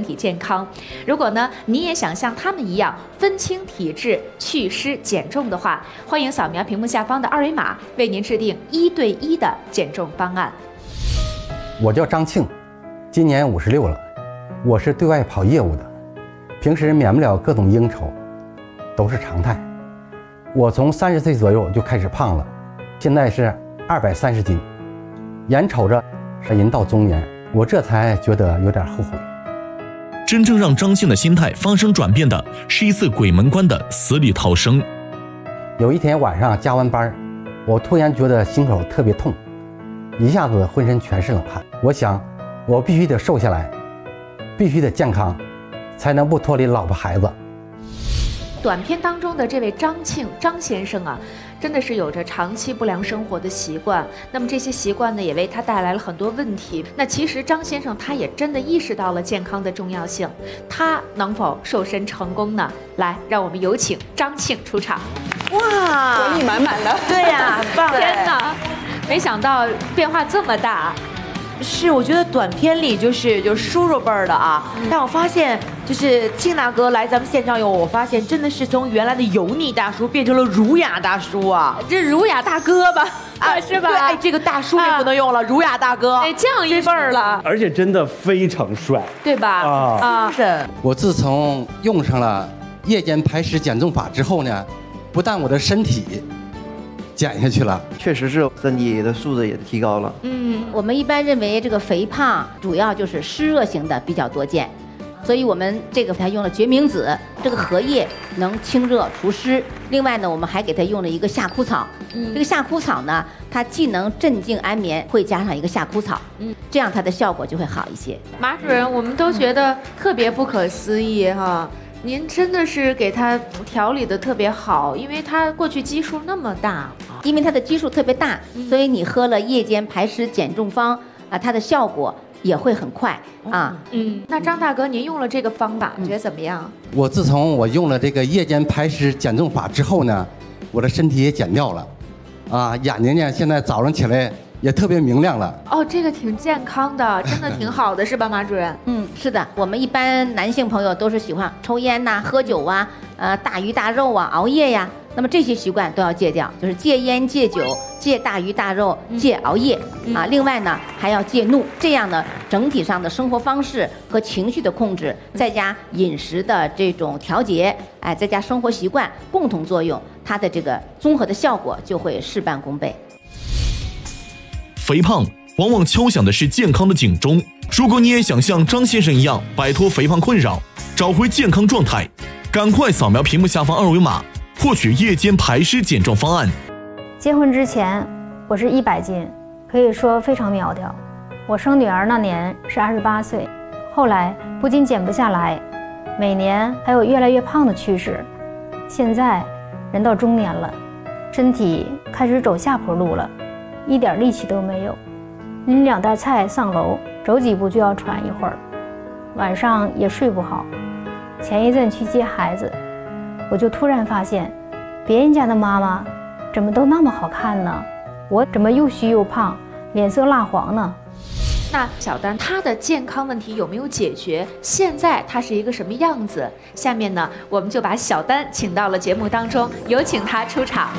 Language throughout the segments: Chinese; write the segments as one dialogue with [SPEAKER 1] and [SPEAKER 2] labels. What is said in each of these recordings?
[SPEAKER 1] 体健康。如果呢你也想像他们一样分清体质、祛湿减重的话，欢迎扫描屏幕下方的二维码，为您制定1对1的减重方案。
[SPEAKER 2] 我叫张庆，今年56了，我是对外跑业务的，平时免不了各种应酬，都是常态。我从30岁左右就开始胖了，现在是230斤，眼瞅着是人到中年，我这才觉得有点后悔。
[SPEAKER 3] 真正让张庆的心态发生转变的是一次鬼门关的死里逃生。
[SPEAKER 2] 有一天晚上加完班，我突然觉得心口特别痛，一下子浑身全是冷汗。我想我必须得瘦下来，必须得健康，才能不脱离老婆孩子。
[SPEAKER 1] 短片当中的这位张庆张先生啊，真的是有着长期不良生活的习惯，那么这些习惯呢也为他带来了很多问题。那其实张先生他也真的意识到了健康的重要性，他能否瘦身成功呢？来，让我们有请张庆出场。
[SPEAKER 4] 哇，
[SPEAKER 5] 活力满满的。
[SPEAKER 4] 对呀，很棒！
[SPEAKER 1] 天哪，没想到变化这么大。
[SPEAKER 4] 是，我觉得短片里就是叔叔辈儿的啊，但我发现就是庆大哥来咱们现场以后，我发现真的是从原来的油腻大叔变成了儒雅大叔啊，
[SPEAKER 1] 这儒雅大哥吧，是吧？
[SPEAKER 4] 对，哎，这个大叔也不能用了，儒雅大哥，
[SPEAKER 1] 得降一辈儿了，
[SPEAKER 6] 而且真的非常帅，
[SPEAKER 1] 对吧？
[SPEAKER 4] 是。
[SPEAKER 2] 我自从用上了夜间排湿减重法之后呢，不但我的身体减下去了，
[SPEAKER 7] 确实是身体的素质也提高了。
[SPEAKER 8] 我们一般认为这个肥胖主要就是湿热型的比较多见，所以我们这个还用了决明子，这个荷叶能清热除湿。另外呢，我们还给它用了一个夏枯草，这个夏枯草呢，它既能镇静安眠，会加上一个夏枯草，这样它的效果就会好一些。
[SPEAKER 1] 马主任，我们都觉得特别不可思议哈。您真的是给他调理的特别好，因为他过去基数那么大，
[SPEAKER 8] 因为它的基数特别大，所以你喝了夜间排湿减重方啊，它的效果也会很快啊。
[SPEAKER 1] 那张大哥，您用了这个方法，觉得怎么样？
[SPEAKER 2] 我自从我用了这个夜间排湿减重法之后呢，我的身体也减掉了，眼睛呢现在早上起来也特别明亮了。
[SPEAKER 1] 哦，这个挺健康的，真的挺好的，是吧，马主任？
[SPEAKER 8] 是的，我们一般男性朋友都是喜欢抽烟呐、喝酒啊、大鱼大肉啊、熬夜呀，那么这些习惯都要戒掉，就是戒烟、戒酒、戒大鱼大肉、戒熬夜啊。另外呢，还要戒怒，这样呢，整体上的生活方式和情绪的控制，再加饮食的这种调节，再加生活习惯共同作用，它的这个综合的效果就会事半功倍。
[SPEAKER 3] 肥胖往往敲响的是健康的警钟。如果你也想像张先生一样摆脱肥胖困扰，找回健康状态，赶快扫描屏幕下方二维码，获取夜间排湿减重方案。
[SPEAKER 9] 结婚之前我是100斤，可以说非常苗条。我生女儿那年是28岁，后来不仅减不下来，每年还有越来越胖的趋势。现在人到中年了，身体开始走下坡路了，一点力气都没有，拎2袋菜上楼，走几步就要喘一会儿，晚上也睡不好。前一阵去接孩子，我就突然发现，别人家的妈妈怎么都那么好看呢？我怎么又虚又胖，脸色蜡黄呢？
[SPEAKER 1] 那小丹她的健康问题有没有解决？现在她是一个什么样子？下面呢，我们就把小丹请到了节目当中，有请她出场。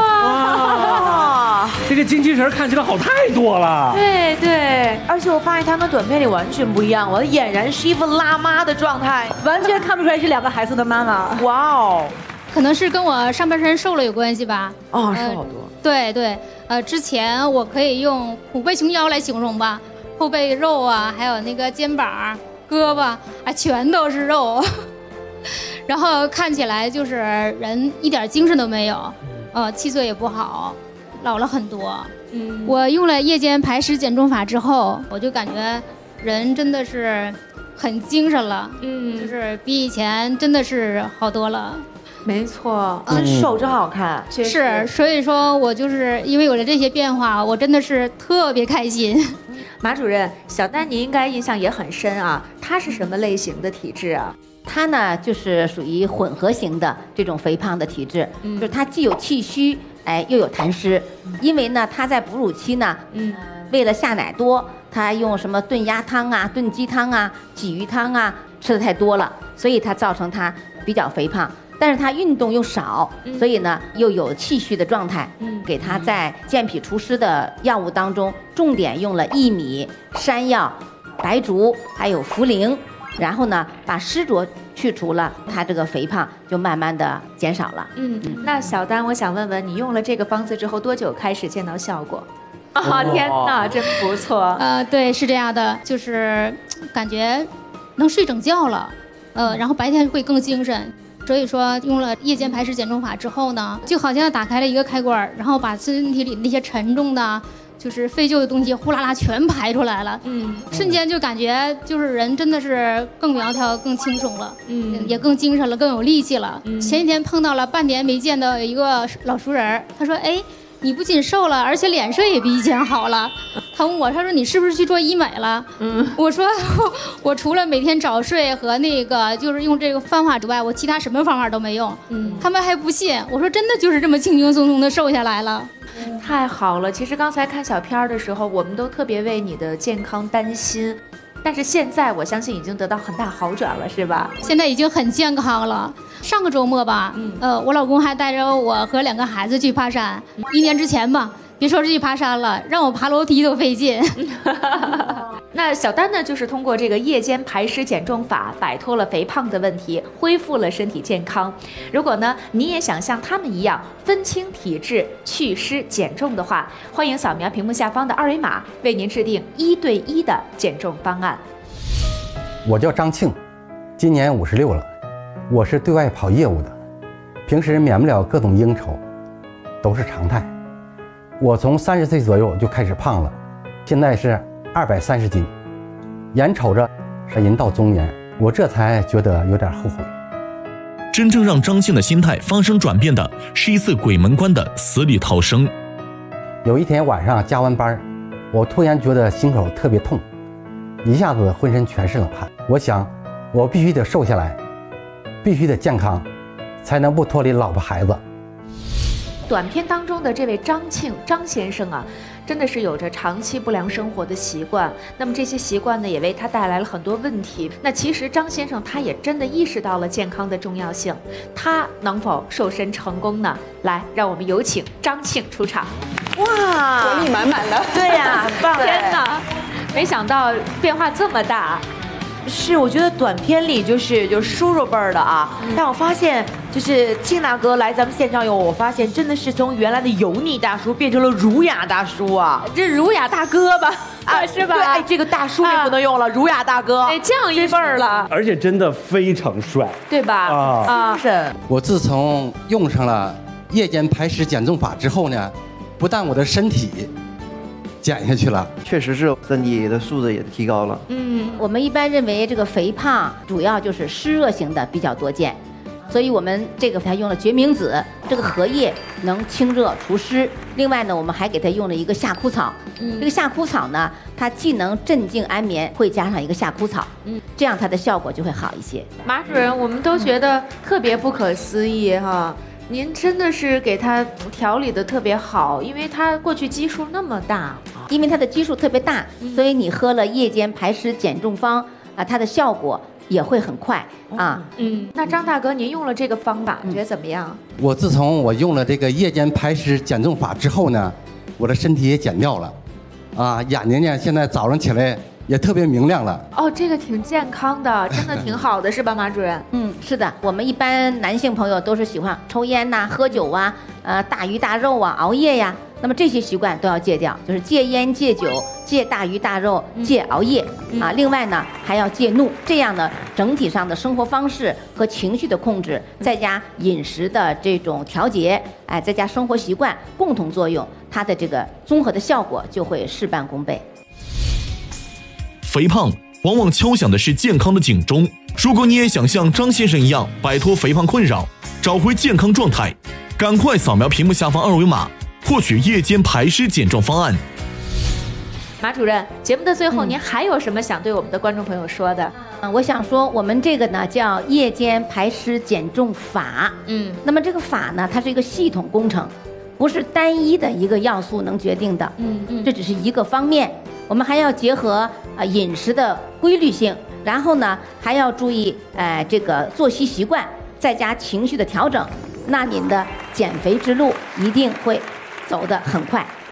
[SPEAKER 6] 哇，这个精气神看起来好太多了。
[SPEAKER 4] 对对，而且我发现他跟短片里完全不一样，我俨然是一副辣妈的状态，完全看不出来是2个孩子的妈妈。哇哦，
[SPEAKER 10] 可能是跟我上半身瘦了有关系吧。
[SPEAKER 4] 瘦好多。
[SPEAKER 10] 对对，之前我可以用虎背熊腰来形容吧。后背肉啊，还有那个肩膀、胳膊啊，全都是肉，然后看起来就是人一点精神都没有，气色也不好，老了很多。我用了夜间排湿减重法之后，我就感觉人真的是很精神了，就是比以前真的是好多了。
[SPEAKER 4] 没错，瘦真好看，
[SPEAKER 10] 是，所以说我就是因为有了这些变化，我真的是特别开心。
[SPEAKER 1] 马主任，小丹你应该印象也很深啊，她是什么类型的体质啊？
[SPEAKER 8] 她呢就是属于混合型的这种肥胖的体质，就是她既有气虚，又有痰湿。因为呢她在哺乳期呢，为了下奶多，她用什么炖鸭汤啊、炖鸡汤啊、鲫鱼汤啊、 吃的太多了，所以它造成它比较肥胖。但是它运动又少，所以呢又有气虚的状态。给它在健脾除湿的药物当中，重点用了薏米、山药、白术还有茯苓，然后呢把湿浊去除了，它这个肥胖就慢慢的减少了。
[SPEAKER 1] 那小丹，我想问问你用了这个方子之后多久开始见到效果？天哪，真不错。
[SPEAKER 10] 对，是这样的，就是感觉能睡整觉了，然后白天会更精神。所以说用了夜间排湿减重法之后呢，就好像打开了一个开关，然后把身体里那些沉重的就是废旧的东西呼啦啦全排出来了，瞬间就感觉就是人真的是更苗条、更轻松了，也更精神了、更有力气了。前几天碰到了半年没见的一个老熟人，他说：“哎，你不仅瘦了，而且脸色也比以前好了。”他问我，他说：“你是不是去做医美了？”我说：“我除了每天早睡和那个就是用这个方法之外，我其他什么方法都没用。”他们还不信，我说：“真的就是这么轻轻松松的瘦下来了。”
[SPEAKER 1] 太好了！其实刚才看小片的时候，我们都特别为你的健康担心，但是现在我相信已经得到很大好转了，是吧？
[SPEAKER 10] 现在已经很健康了。上个周末吧，我老公还带着我和2个孩子去爬山。1年之前吧，别说是去爬山了，让我爬楼梯都费劲。
[SPEAKER 1] 那小丹呢，就是通过这个夜间排湿减重法，摆脱了肥胖的问题，恢复了身体健康。如果呢，你也想像他们一样分清体质、祛湿减重的话，欢迎扫描屏幕下方的2维码，为您制定1对1的减重方案。
[SPEAKER 2] 我叫张庆，今年56了，我是对外跑业务的，平时免不了各种应酬，都是常态。我从30岁左右就开始胖了，现在是230斤，眼瞅着是人到中年，我这才觉得有点后悔。
[SPEAKER 3] 真正让张庆的心态发生转变的是一次鬼门关的死里逃生。
[SPEAKER 2] 有一天晚上加完班，我突然觉得心口特别痛，一下子浑身全是冷汗。我想我必须得瘦下来，必须得健康，才能不脱离老婆孩子。
[SPEAKER 1] 短片当中的这位张先生啊，真的是有着长期不良生活的习惯，那么这些习惯呢，也为他带来了很多问题。那其实张先生他也真的意识到了健康的重要性，他能否瘦身成功呢？来，让我们有请张庆出场。
[SPEAKER 4] 哇，
[SPEAKER 5] 活力满满的。
[SPEAKER 4] 对呀，很棒！
[SPEAKER 1] 天哪，没想到变化这么大。
[SPEAKER 4] 是，我觉得短片里就是叔叔辈儿的啊，但我发现就是庆大哥来咱们现场以后，我发现真的是从原来的油腻大叔变成了儒雅大叔啊，
[SPEAKER 1] 这儒雅大哥吧，是吧？
[SPEAKER 4] 对，哎，这个大叔也不能用了，儒雅大哥，
[SPEAKER 1] 得降一辈儿了，
[SPEAKER 6] 而且真的非常帅，
[SPEAKER 1] 对吧？
[SPEAKER 4] 是。
[SPEAKER 2] 我自从用上了夜间排湿减重法之后呢，不但我的身体减下去了，
[SPEAKER 7] 确实是身体的素质也提高了。
[SPEAKER 8] 我们一般认为这个肥胖主要就是湿热型的比较多见，所以我们这个还用了决明子，这个荷叶能清热除湿。另外呢，我们还给它用了一个夏枯草，这个夏枯草呢，它既能镇静安眠，会加上一个夏枯草，这样它的效果就会好一些。
[SPEAKER 1] 马主任，我们都觉得特别不可思议哈。您真的是给他调理的特别好，因为他过去基数那么大，
[SPEAKER 8] 因为它的基数特别大，所以你喝了夜间排湿减重方啊，它的效果也会很快啊。
[SPEAKER 1] 那张大哥，您用了这个方法，觉得怎么样？
[SPEAKER 2] 我自从我用了这个夜间排湿减重法之后呢，我的身体也减掉了，啊，眼睛呢现在早上起来也特别明亮了。
[SPEAKER 1] 哦，这个挺健康的，真的挺好的，是吧，马主任？
[SPEAKER 8] 是的，我们一般男性朋友都是喜欢抽烟呐、喝酒啊、大鱼大肉啊、熬夜呀，那么这些习惯都要戒掉，就是戒烟、戒酒、戒大鱼大肉、戒熬夜啊。另外呢，还要戒怒，这样呢，整体上的生活方式和情绪的控制，再加饮食的这种调节，哎，再加生活习惯共同作用，它的这个综合的效果就会事半功倍。
[SPEAKER 3] 肥胖往往敲响的是健康的警钟。如果你也想像张先生一样摆脱肥胖困扰，找回健康状态，赶快扫描屏幕下方2维码，获取夜间排湿减重方案。
[SPEAKER 1] 马主任，节目的最后，您还有什么想对我们的观众朋友说的？
[SPEAKER 8] 我想说，我们这个呢叫夜间排湿减重法。那么这个法呢，它是一个系统工程，不是单一的一个要素能决定的。这只是一个方面，我们还要结合饮食的规律性， 然后呢还要注意这个作息习惯，再加情绪的调整，那您的减肥之路一定会走得很快。